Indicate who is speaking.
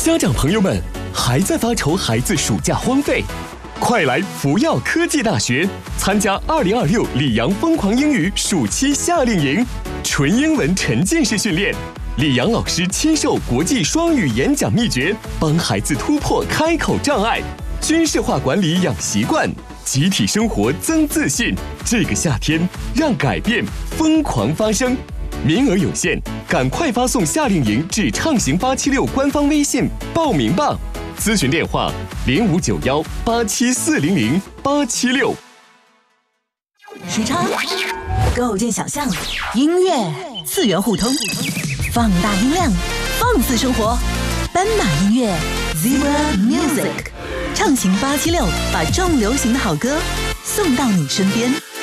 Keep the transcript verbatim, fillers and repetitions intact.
Speaker 1: 家长朋友们，还在发愁孩子暑假荒废？快来福耀科技大学参加二零二六里昂疯狂英语暑期夏令营，纯英文沉浸式训练，里昂老师亲授国际双语演讲秘诀，帮孩子突破开口障碍，军事化管理养习惯，集体生活增自信。这个夏天，让改变疯狂发生。名额有限，赶快发送夏令营至畅行八七六官方微信报名吧。咨询电话零五九幺八七四零零八七六。
Speaker 2: 时差构建想象，音乐次元互通，放大音量，放肆生活。斑马音乐 Zebra Music， 畅行八七六，把重流行的好歌送到你身边。